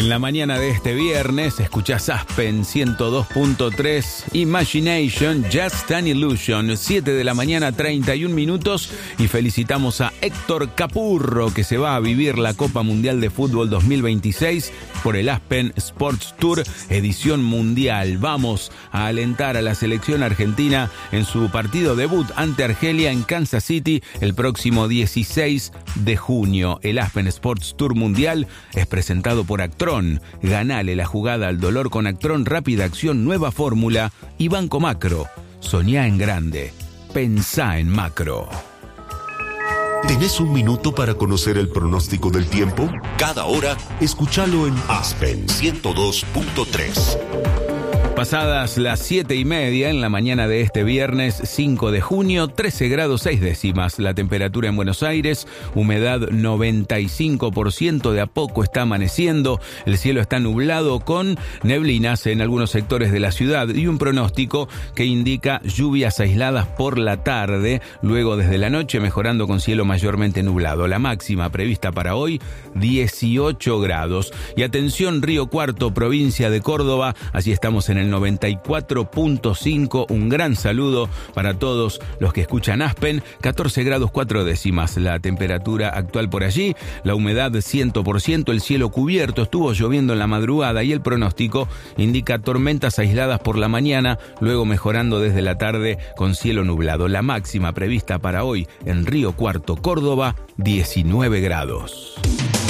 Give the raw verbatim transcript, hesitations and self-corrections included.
En la mañana de este viernes escuchás Aspen ciento dos punto tres, Imagination, Just an Illusion, siete de la mañana, treinta y un minutos, y felicitamos a Héctor Capurro, que se va a vivir la Copa Mundial de Fútbol dos mil veintiséis por el Aspen Sports Tour edición mundial. Vamos a alentar a la selección argentina en su partido debut ante Argelia en Kansas City el próximo dieciséis de junio. El Aspen Sports Tour Mundial es presentado por Actron. Ganale la jugada al dolor con Actron, rápida acción, nueva fórmula y Banco Macro. Soñá en grande, pensá en macro. ¿Tenés un minuto para conocer el pronóstico del tiempo? Cada hora, escúchalo en Aspen ciento dos punto tres. Pasadas las siete y media en la mañana de este viernes cinco de junio, trece grados seis décimas la temperatura en Buenos Aires, humedad noventa y cinco por ciento, de a poco está amaneciendo, el cielo está nublado con neblinas en algunos sectores de la ciudad y un pronóstico que indica lluvias aisladas por la tarde, luego desde la noche mejorando con cielo mayormente nublado. La máxima prevista para hoy, dieciocho grados. Y atención, Río Cuarto, provincia de Córdoba, allí estamos en el noventa y cuatro punto cinco, un gran saludo para todos los que escuchan Aspen, catorce grados cuatro décimas la temperatura actual por allí, la humedad cien por ciento, el cielo cubierto, estuvo lloviendo en la madrugada y el pronóstico indica tormentas aisladas por la mañana, luego mejorando desde la tarde con cielo nublado. La máxima prevista para hoy en Río Cuarto, Córdoba, diecinueve grados.